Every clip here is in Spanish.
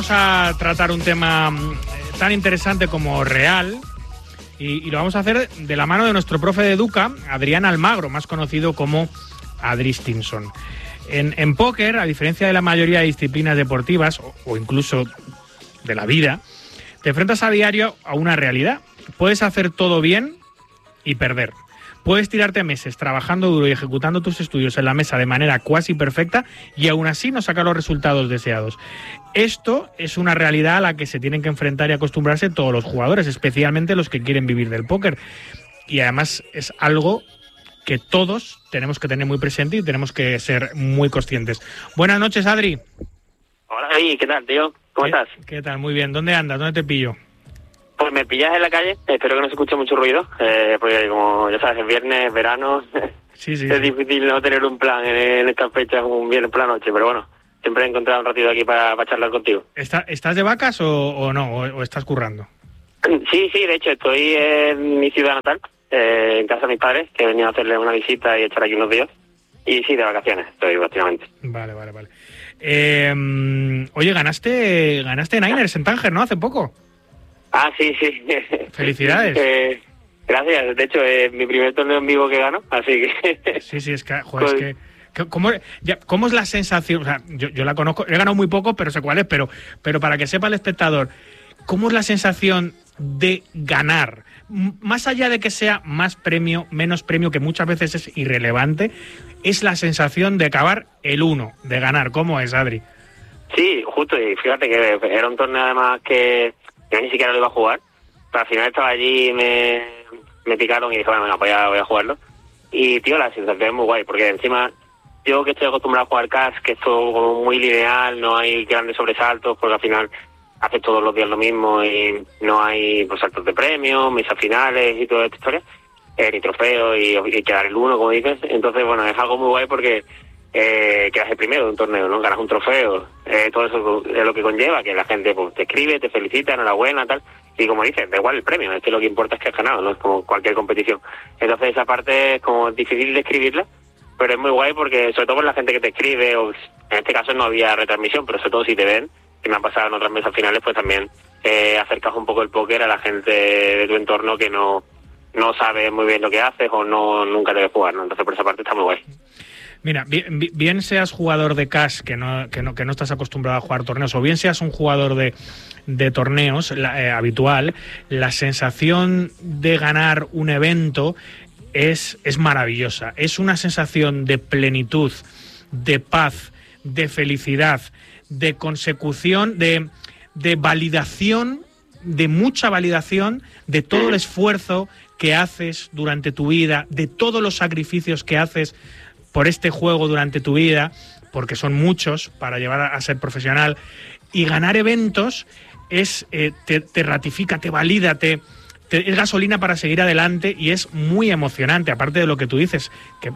vamos a tratar un tema tan interesante como real y lo vamos a hacer de la mano de nuestro profe de Educa, Adrián Almagro, más conocido como Adri Stinson. En póker, a diferencia de la mayoría de disciplinas deportivas o incluso de la vida, te enfrentas a diario a una realidad. Puedes hacer todo bien y perder. Puedes tirarte meses trabajando duro y ejecutando tus estudios en la mesa de manera cuasi perfecta y aún así no sacar los resultados deseados. Esto es una realidad a la que se tienen que enfrentar y acostumbrarse todos los jugadores, especialmente los que quieren vivir del póker. Y además es algo que todos tenemos que tener muy presente y tenemos que ser muy conscientes. Buenas noches, Adri. Hola, ¿qué tal, tío? ¿Cómo estás? ¿Qué tal? Muy bien. ¿Dónde andas? ¿Dónde te pillo? Pues me pillas en la calle, espero que no se escuche mucho ruido, porque como ya sabes, es viernes, verano, sí. Es difícil no tener un plan en estas fechas, un viernes por la noche, pero bueno, siempre he encontrado un ratito aquí para charlar contigo. ¿Estás de vacas o no? ¿O estás currando? Sí, de hecho, estoy en mi ciudad natal, en casa de mis padres, que he venido a hacerles una visita y echar aquí unos días, y sí, de vacaciones estoy prácticamente. Vale. Oye, ganaste Niners en Tánger, ¿no? Hace poco. Ah, sí. Felicidades. Gracias. De hecho, es mi primer torneo en vivo que gano, así que... Sí, es que... Joder, es que ¿cómo es la sensación? O sea, yo la conozco, he ganado muy poco, pero sé cuál es, pero para que sepa el espectador, ¿cómo es la sensación de ganar? Más allá de que sea más premio, menos premio, que muchas veces es irrelevante, es la sensación de acabar el 1, de ganar. ¿Cómo es, Adri? Sí, justo, y fíjate que era un torneo además que yo ni siquiera lo iba a jugar, pero al final estaba allí y me picaron y dije, bueno, voy a jugarlo. Y, tío, la sensación es muy guay, porque encima yo que estoy acostumbrado a jugar cash, que es todo como muy lineal, no hay grandes sobresaltos, porque al final haces todos los días lo mismo y no hay pues, saltos de premios, mesas finales y toda esta historia, ni trofeos y quedar el 1, como dices. Entonces, bueno, es algo muy guay porque quedas el primero de un torneo, ¿no? Ganas un trofeo, todo eso es lo que conlleva, que la gente pues te escribe, te felicita, enhorabuena, tal, y como dices, da igual el premio, es que lo que importa es que has ganado, no es como cualquier competición. Entonces esa parte es como difícil de escribirla, pero es muy guay porque sobre todo por la gente que te escribe, o en este caso no había retransmisión, pero sobre todo si te ven, que me han pasado en otras mesas finales, pues también acercas un poco el póker a la gente de tu entorno que no sabe muy bien lo que haces o nunca debe jugar, ¿no? Entonces por esa parte está muy guay. Mira, bien seas jugador de cash que no estás acostumbrado a jugar torneos, o bien seas un jugador de torneos habitual, la sensación de ganar un evento es maravillosa. Es una sensación de plenitud, de paz, de felicidad, de consecución, de validación, de mucha validación de todo el esfuerzo que haces durante tu vida, de todos los sacrificios que haces por este juego durante tu vida, porque son muchos para llevar a ser profesional, y ganar eventos te ratifica, te valida, es gasolina para seguir adelante y es muy emocionante, aparte de lo que tú dices,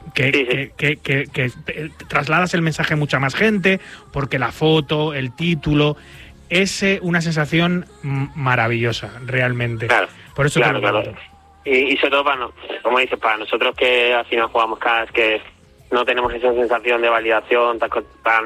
que trasladas el mensaje a mucha más gente, porque la foto, el título, es una sensación maravillosa, realmente. Claro, por eso claro. Y sobre todo, como dices, para nosotros que al final jugamos cash, que no tenemos esa sensación de validación tan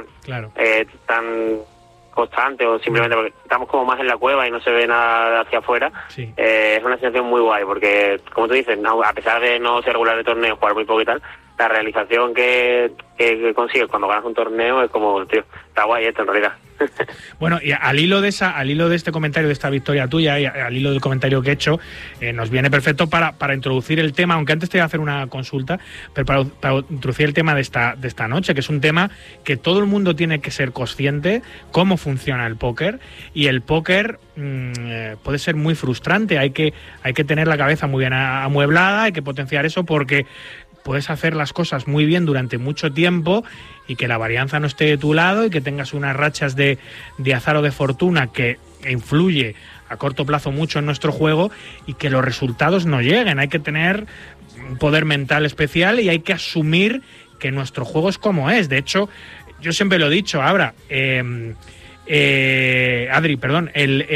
constante, o simplemente porque estamos como más en la cueva y no se ve nada hacia afuera. Sí. Es una sensación muy guay porque, como tú dices, a pesar de no ser regular de torneo, jugar muy poco y tal, la realización que consigues cuando ganas un torneo es como, tío, está guay esto en realidad. Bueno, y al hilo de este comentario, de esta victoria tuya, y al hilo del comentario que he hecho, nos viene perfecto para introducir el tema, aunque antes te voy a hacer una consulta, pero para introducir el tema de esta noche, que es un tema que todo el mundo tiene que ser consciente, cómo funciona el póker, y el póker puede ser muy frustrante, hay que tener la cabeza muy bien amueblada, hay que potenciar eso, porque puedes hacer las cosas muy bien durante mucho tiempo y que la varianza no esté de tu lado y que tengas unas rachas de azar o de fortuna que influye a corto plazo mucho en nuestro juego y que los resultados no lleguen. Hay que tener un poder mental especial y hay que asumir que nuestro juego es como es. De hecho, yo siempre lo he dicho, Adri, perdón,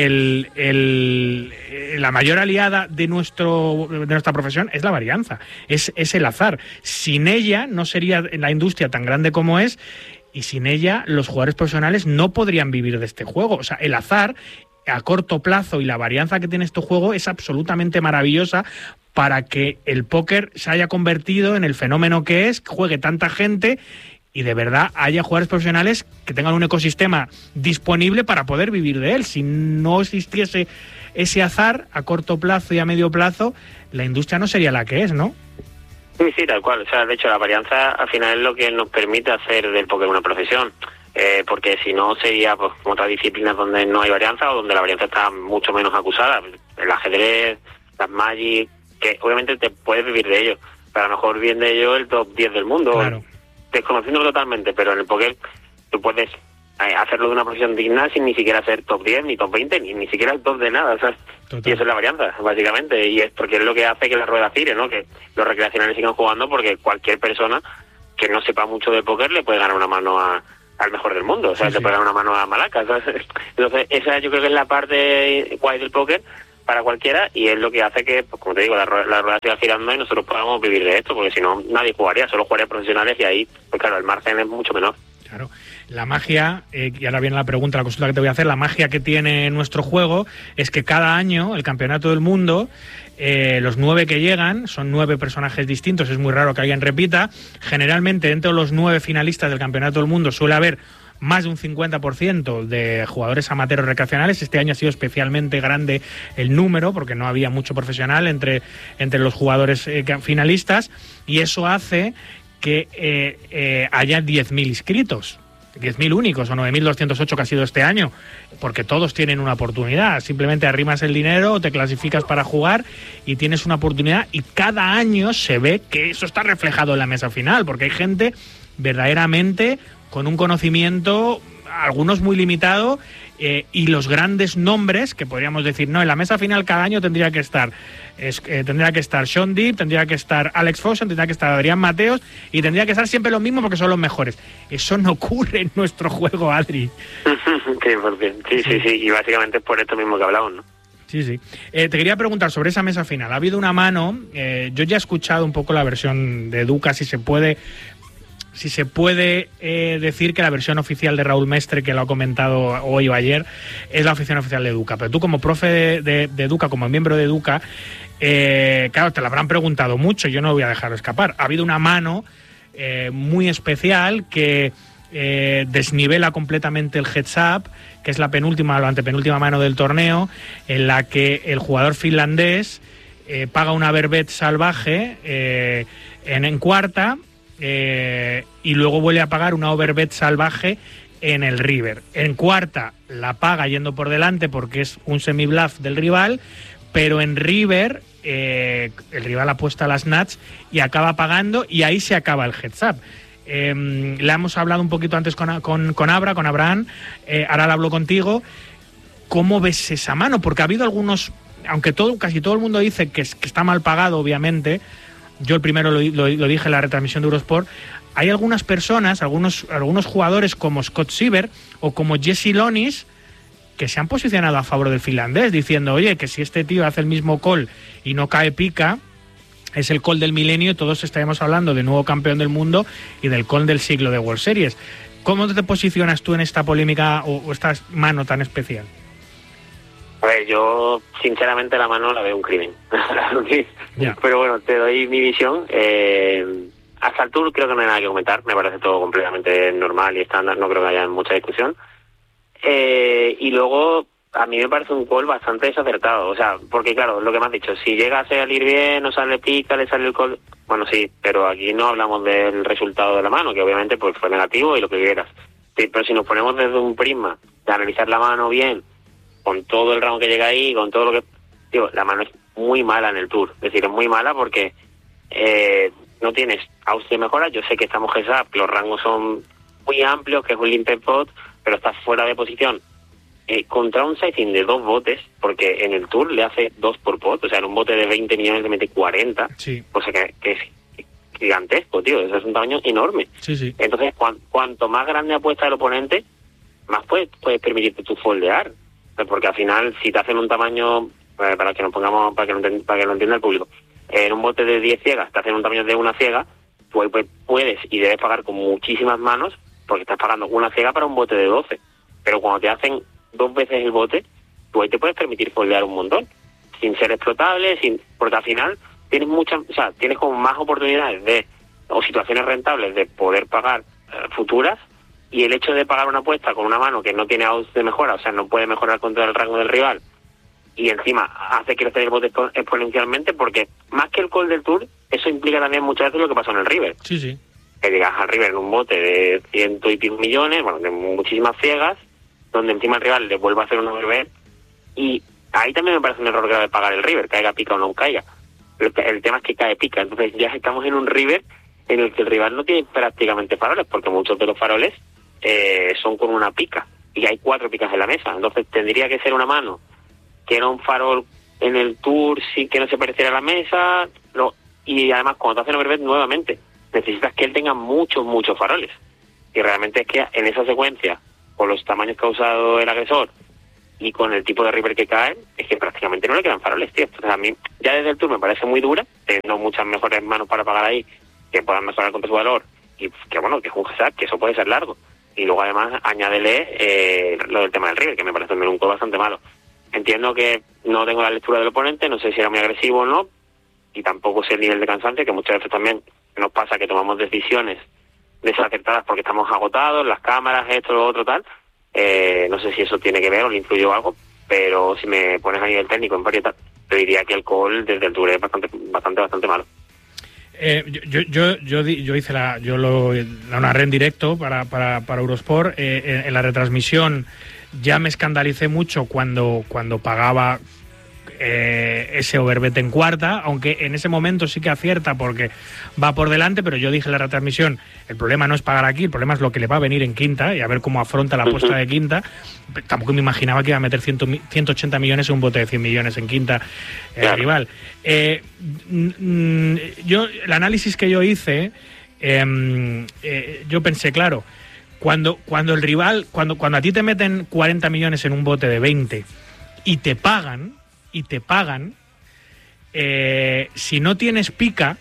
la mayor aliada de nuestra profesión es la varianza, es el azar. Sin ella no sería la industria tan grande como es, y sin ella los jugadores profesionales no podrían vivir de este juego. O sea, el azar a corto plazo y la varianza que tiene este juego es absolutamente maravillosa para que el póker se haya convertido en el fenómeno que es, que juegue tanta gente y de verdad haya jugadores profesionales que tengan un ecosistema disponible para poder vivir de él. Si no existiese ese azar a corto plazo y a medio plazo, la industria no sería la que es, ¿no? Sí, tal cual. O sea, de hecho, la varianza al final es lo que nos permite hacer del póker una profesión. Porque si no sería pues otras disciplinas donde no hay varianza o donde la varianza está mucho menos acusada. El ajedrez, las Magic, que obviamente te puedes vivir de ello. Pero a lo mejor bien de ello el top 10 del mundo. Claro. Desconociéndolo totalmente, pero en el póker tú puedes hacerlo de una profesión digna sin ni siquiera ser top 10, ni top 20, ni siquiera el top de nada, ¿sabes? Y eso es la varianza, básicamente, y es porque es lo que hace que la rueda gire, ¿no? Que los recreacionales sigan jugando, porque cualquier persona que no sepa mucho de póker le puede ganar una mano al mejor del mundo, o sea, le puede ganar una mano a Malaca, ¿sabes? Entonces, esa yo creo que es la parte guay del póker para cualquiera, y es lo que hace que, pues, como te digo, la rueda siga girando y nosotros podamos vivir de esto, porque si no, nadie jugaría, solo jugaría profesionales, y ahí, pues claro, el margen es mucho menor. Claro, la magia, y ahora viene la pregunta, la consulta que te voy a hacer, la magia que tiene nuestro juego es que cada año el campeonato del mundo, los 9 que llegan, son 9 personajes distintos, es muy raro que alguien repita, generalmente dentro de los 9 finalistas del campeonato del mundo suele haber más de un 50% de jugadores amateurs recreacionales. Este año ha sido especialmente grande el número, porque no había mucho profesional entre los jugadores finalistas, y eso hace que haya 10.000 inscritos, 10.000 únicos, o 9.208 que ha sido este año, porque todos tienen una oportunidad. Simplemente arrimas el dinero, te clasificas para jugar y tienes una oportunidad, y cada año se ve que eso está reflejado en la mesa final, porque hay gente verdaderamente con un conocimiento, algunos muy limitado, y los grandes nombres que podríamos decir, no, en la mesa final cada año tendría que estar Sean Deep, tendría que estar Alex Foxen, tendría que estar Adrián Mateos, y tendría que estar siempre los mismos porque son los mejores. Eso no ocurre en nuestro juego, Adri. Sí, y básicamente es por esto mismo que hablamos, ¿no? Sí. Te quería preguntar sobre esa mesa final. Ha habido una mano, yo ya he escuchado un poco la versión de Educa, si se puede decir que la versión oficial de Raúl Mestre, que lo ha comentado hoy o ayer, es la oficial de Educa. Pero tú, como profe de Educa, como miembro de Educa, claro, te la habrán preguntado mucho, yo no lo voy a dejar escapar. Ha habido una mano muy especial que desnivela completamente el heads up, que es la penúltima o la antepenúltima mano del torneo, en la que el jugador finlandés paga una verbet salvaje en cuarta, y luego vuelve a pagar una overbet salvaje en el river. En cuarta la paga yendo por delante porque es un semi-bluff del rival, pero en river el rival apuesta a las nuts y acaba pagando, y ahí se acaba el heads up. Le hemos hablado un poquito antes con Abraham, ahora lo hablo contigo. ¿Cómo ves esa mano? Porque ha habido algunos, aunque casi todo el mundo dice que está mal pagado, obviamente. Yo el primero lo dije en la retransmisión de Eurosport. Hay algunas personas, algunos jugadores como Scott Siever o como Jesse Lonis, que se han posicionado a favor del finlandés, diciendo, oye, que si este tío hace el mismo call y no cae pica, es el call del milenio y todos estaremos hablando de nuevo campeón del mundo y del call del siglo de World Series. ¿Cómo te posicionas tú en esta polémica o esta mano tan especial? A ver, yo sinceramente la mano la veo un crimen. Pero bueno, te doy mi visión. Hasta el tour creo que no hay nada que comentar, me parece todo completamente normal y estándar, no creo que haya mucha discusión. Y luego a mí me parece un call bastante desacertado, o sea, porque claro, lo que me has dicho, si llega a salir bien, no sale pica, le sale el call, bueno sí, pero aquí no hablamos del resultado de la mano, que obviamente pues fue negativo y lo que quieras. Sí, pero si nos ponemos desde un prisma de analizar la mano bien, con todo el round que llega ahí, con todo lo que... Digo, la mano es muy mala en el tour. Es decir, es muy mala porque no tienes Austria mejora. Yo sé que estamos heads-up, los rangos son muy amplios, que es un limp pot, pero estás fuera de posición. Contra un sizing de 2 botes, porque en el tour le hace 2 por pot, o sea, en un bote de 20 millones le mete 40, sí. O sea que es gigantesco, tío, eso es un tamaño enorme. Sí. Entonces, cuanto más grande apuesta el oponente, más puedes permitirte tu foldear. Porque al final, si te hacen un tamaño, para que nos pongamos, para que lo entienda el público, en un bote de 10 ciegas te hacen un tamaño de una ciega, pues puedes y debes pagar con muchísimas manos, porque estás pagando una ciega para un bote de 12. Pero cuando te hacen 2 veces el bote, tú ahí te puedes permitir foldear un montón, sin ser explotable, porque al final tienes tienes como más oportunidades o situaciones rentables de poder pagar futuras, y el hecho de pagar una apuesta con una mano que no tiene odds de mejora, o sea, no puede mejorar contra el rango del rival, y encima hace crecer el bote exponencialmente, porque más que el call del Tour, eso implica también muchas veces lo que pasó en el River. Sí. Que llegas al River en un bote de 100 y pico millones, bueno, de muchísimas ciegas, donde encima el rival le vuelve a hacer un overbet, y ahí también me parece un error grave pagar el River, caiga pica o no caiga. El tema es que cae pica, entonces ya estamos en un River en el que el rival no tiene prácticamente faroles, porque muchos de los faroles son con una pica, y hay 4 picas en la mesa, entonces tendría que ser una mano que era un farol en el Tour sin que no se pareciera a la mesa, y además cuando te hacen overbet nuevamente necesitas que él tenga muchos faroles, y realmente es que en esa secuencia, con los tamaños que ha usado el agresor y con el tipo de river que cae, es que prácticamente no le quedan faroles, tío. Entonces a mí ya desde el Tour me parece muy dura, teniendo muchas mejores manos para pagar ahí, que puedan mejorar contra su valor, y que bueno, que es un GSAT, que eso puede ser largo, y luego además añádele lo del tema del river, que me parece también un call bastante malo. Entiendo que no tengo la lectura del oponente, no sé si era muy agresivo o no, y tampoco sé el nivel de cansancio, que muchas veces también nos pasa que tomamos decisiones desacertadas porque estamos agotados, las cámaras, esto, lo otro, tal. No sé si eso tiene que ver o le influyó algo, pero si me pones a nivel técnico en variedad, te diría que el call desde el Tour es bastante malo. Yo hice la narré en directo para Eurosport. En la retransmisión ya me escandalicé mucho cuando pagaba ese overbet en cuarta, aunque en ese momento sí que acierta porque va por delante, pero yo dije en la retransmisión, el problema no es pagar aquí, el problema es lo que le va a venir en quinta y a ver cómo afronta la apuesta de quinta. Tampoco me imaginaba que iba a meter 180 millones en un bote de 100 millones en quinta el rival. Yo el análisis que yo hice, yo pensé, claro, cuando el rival, cuando a ti te meten 40 millones en un bote de 20 y te pagan, si no tienes pica,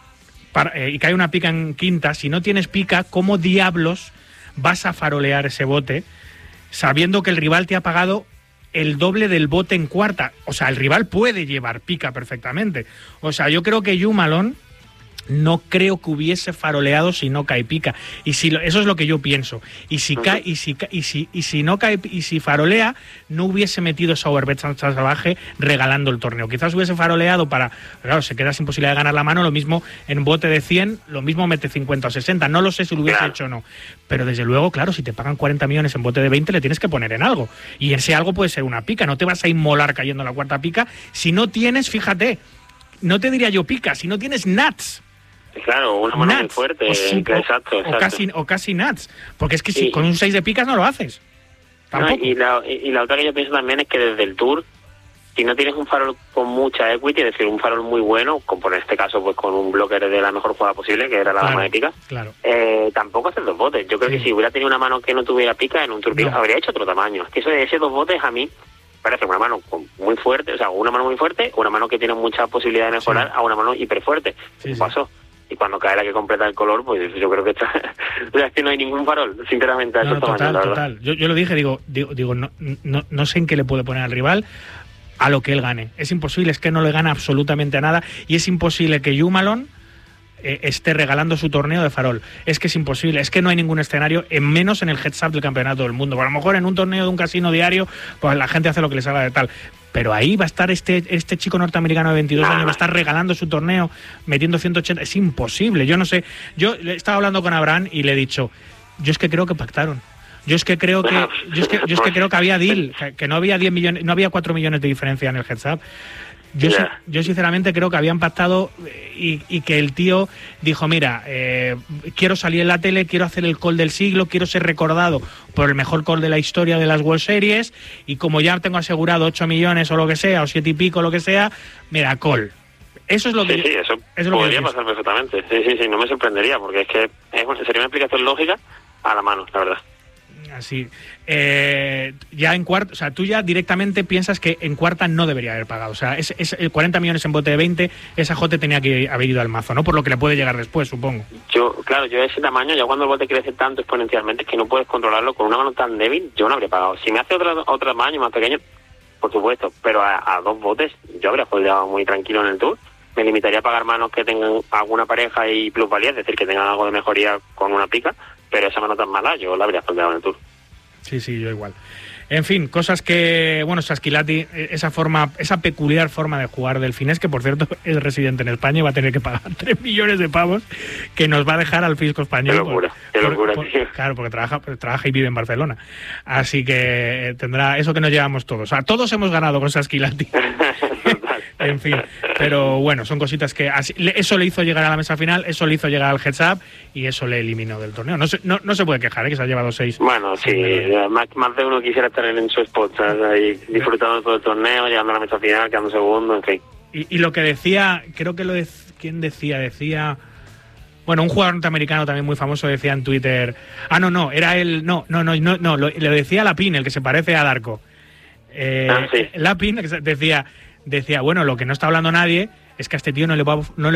y cae una pica en quinta, si no tienes pica, ¿cómo diablos vas a farolear ese bote sabiendo que el rival te ha pagado el doble del bote en cuarta? O sea, el rival puede llevar pica perfectamente. O sea, yo creo que Jumalón no creo que hubiese faroleado si no cae pica. Y si eso es lo que yo pienso. Y si cae, y si no cae, y si farolea, no hubiese metido esa overbet salvaje regalando el torneo. Quizás hubiese faroleado claro, se queda sin posibilidad de ganar la mano, lo mismo en bote de 100, lo mismo mete 50 o 60. No lo sé si lo hubiese hecho o no. Pero desde luego, claro, si te pagan 40 millones en bote de 20, le tienes que poner en algo. Y ese algo puede ser una pica. No te vas a inmolar cayendo en la cuarta pica si no tienes, fíjate, no te diría yo pica, si no tienes nuts. Claro, una mano muy fuerte, exacto. O casi nuts, porque es que si con un 6 de picas no lo haces. No, y la otra que yo pienso también es que desde el Tour, si no tienes un farol con mucha equity, es decir, un farol muy bueno, como en este caso pues con un blocker de la mejor jugada posible, que era la dama de pica, tampoco hacer 2 botes. Yo creo que si hubiera tenido una mano que no tuviera pica en un Tour pica, habría hecho otro tamaño. Es que eso de ese 2 botes a mí parece una mano muy fuerte, o sea, una mano muy fuerte, una mano que tiene mucha posibilidad de mejorar a una mano hiper fuerte. Pasó. Y cuando cae la que completa el color, pues yo creo que es que no hay ningún farol, sinceramente, a esos tamaños, total. Yo lo dije, digo no sé en qué le puede poner al rival a lo que él gane. Es imposible, es que no le gana absolutamente a nada, y es imposible que Jumalón esté regalando su torneo de farol. Es que es imposible, es que no hay ningún escenario, menos en el heads up del campeonato del mundo. A lo mejor en un torneo de un casino diario, pues la gente hace lo que les haga de tal. Pero ahí va a estar este chico norteamericano de 22 años, va a estar regalando su torneo, metiendo 180. Es imposible. Yo no sé. Yo estaba hablando con Abraham y le he dicho, yo es que creo que pactaron. Yo es que creo que había deal, que no había 10 millones, no había 4 millones de diferencia en el heads up. Yo sinceramente creo que habían pactado y que el tío dijo, mira, quiero salir en la tele, quiero hacer el call del siglo, quiero ser recordado por el mejor call de la historia de las World Series, y como ya tengo asegurado 8 millones o lo que sea, o 7 y pico, lo que sea, mira, call. Eso es lo que... Sí, eso podría pasar perfectamente. Sí, no me sorprendería, porque es que sería una explicación lógica a la mano, la verdad. Así. Ya en cuarta, o sea, tú ya directamente piensas que en cuarta no debería haber pagado. O sea, es 40 millones en bote de 20, esa jote tenía que haber ido al mazo, ¿no? Por lo que le puede llegar después, supongo. Yo de ese tamaño, ya cuando el bote crece tanto exponencialmente, es que no puedes controlarlo con una mano tan débil, yo no habría pagado. Si me hace otro tamaño más pequeño, por supuesto, pero a 2 botes yo habría jugado muy tranquilo en el Tour. Me limitaría a pagar manos que tengan alguna pareja y plusvalía, es decir, que tengan algo de mejoría con una pica, pero esa mano tan mala yo la habría jugado en el Tour. Sí, yo igual. En fin, cosas que, bueno, Sasquilati, esa peculiar forma de jugar delfines, que por cierto es residente en España y va a tener que pagar 3 millones de pavos, que nos va a dejar al fisco español. Qué locura, tío. Claro, porque trabaja y vive en Barcelona. Así que tendrá eso que nos llevamos todos. O sea, todos hemos ganado con Sasquilati. En fin, pero bueno, son cositas que eso le hizo llegar a la mesa final, eso le hizo llegar al heads up y eso le eliminó del torneo. No se puede quejar, que se ha llevado 6. Bueno, sí, más de uno quisiera estar en su spot, ¿sabes? Ahí disfrutando todo el torneo, llegando a la mesa final, quedando segundo, en fin. Y lo que decía, creo que ¿quién decía? Bueno, un jugador norteamericano también muy famoso decía en Twitter, era él, le decía Lapin, el que se parece a Darko. Sí. Lapin decía, bueno, lo que no está hablando nadie es que a este tío no le